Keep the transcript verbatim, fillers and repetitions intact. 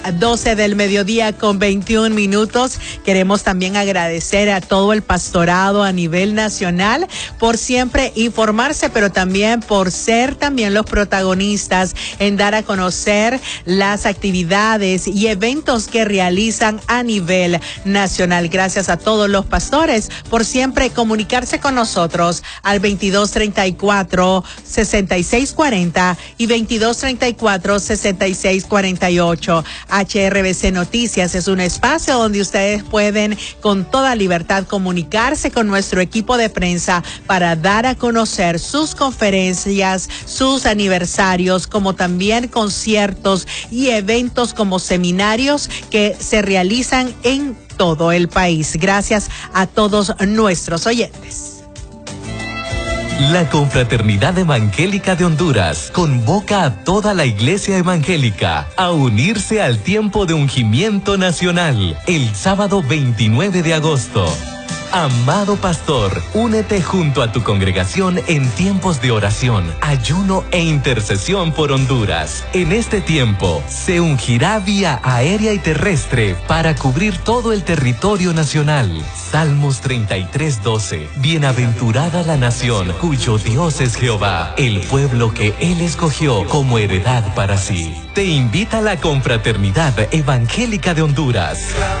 doce del mediodía con veintiún minutos. Queremos también agradecer a todo el pastorado a nivel nacional por siempre informarse, pero también por ser también los protagonistas en dar a conocer las actividades y eventos que realizan a nivel nacional. Gracias a todos los pastores por siempre comunicarse con nosotros al veintidós treinta y cuatro, sesenta y seis cuarenta y veintidós treinta y cuatro, sesenta y seis cuarenta y ocho. H R B C Noticias es un espacio donde ustedes pueden con toda libertad comunicarse con nuestro equipo de prensa para dar a conocer sus conferencias, sus aniversarios, como también conciertos y eventos como seminarios que se realizan en todo el país. Gracias a todos nuestros oyentes. La Confraternidad Evangélica de Honduras convoca a toda la Iglesia Evangélica a unirse al tiempo de ungimiento nacional el sábado veintinueve de agosto. Amado pastor, únete junto a tu congregación en tiempos de oración, ayuno e intercesión por Honduras. En este tiempo se ungirá vía aérea y terrestre para cubrir todo el territorio nacional. Salmos treinta y tres, doce. Bienaventurada la nación cuyo Dios es Jehová, el pueblo que Él escogió como heredad para sí. Te invita a la Confraternidad Evangélica de Honduras.